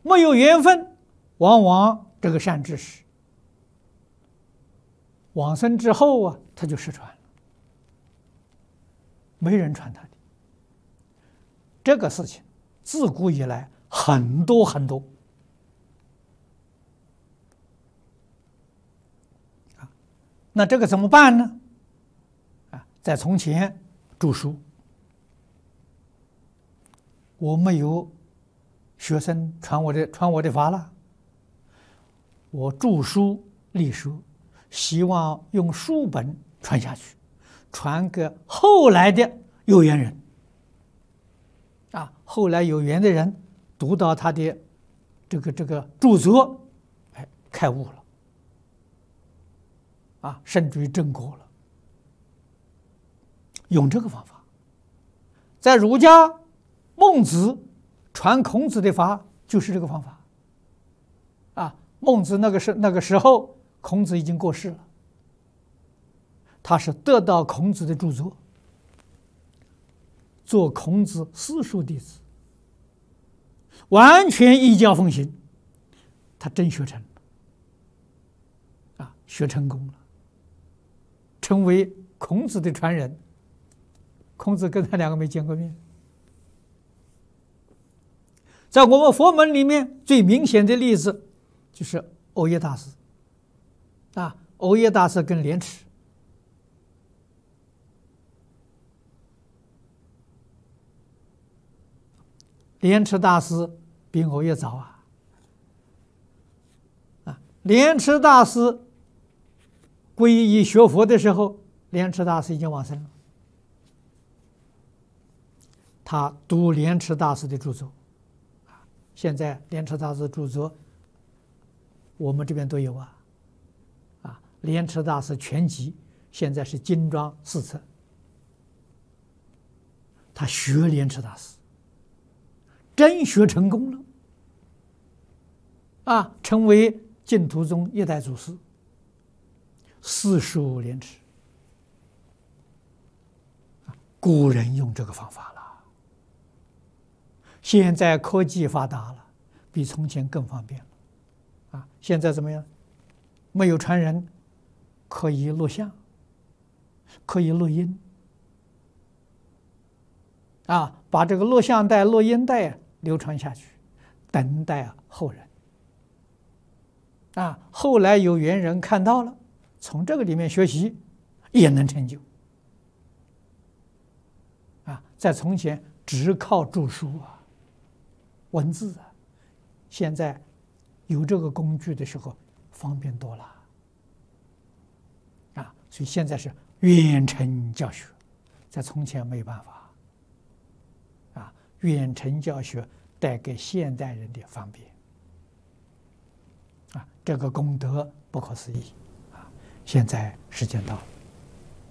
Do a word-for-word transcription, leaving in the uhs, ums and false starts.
没有缘分，往往这个善知识往生之后啊，他就失传了，没人传他的。这个事情自古以来很多很多啊，那这个怎么办呢？啊，在从前著书，我没有学生传我的传我的法了，我著书立书，希望用书本传下去，传给后来的有缘人。啊，后来有缘的人读到他的这个这个著作，哎，开悟了，啊，甚至于正果了。用这个方法，在儒家，孟子传孔子的法就是这个方法。啊，孟子那个时那个时候，孔子已经过世了，他是得到孔子的著作，做孔子私塾弟子，完全依教奉行，他真学成了，啊，学成功了，成为孔子的传人。孔子跟他两个没见过面。在我们佛门里面最明显的例子就是欧耶大师，啊，欧耶大师跟莲池。莲池大师比欧耶早啊，啊，莲池大师皈依学佛的时候，莲池大师已经往生了。他读莲池大师的著作，啊，现在莲池大师著作我们这边都有啊，啊，莲池大师全集现在是精装四册，他学莲池大师。真学成功了，啊，成为净土宗一代祖师，四书莲池。古人用这个方法了，现在科技发达了，比从前更方便了，啊，现在怎么样？没有传人，可以录像，可以录音，啊，把这个录像带、录音带流传下去，等待后人。啊，后来有缘人看到了，从这个里面学习，也能成就。啊，在从前只靠著书啊，文字啊，现在有这个工具的时候，方便多了。啊，所以现在是远程教学，在从前没有办法。啊，远程教学带给现代人的方便，啊，这个功德不可思议，啊！现在时间到了。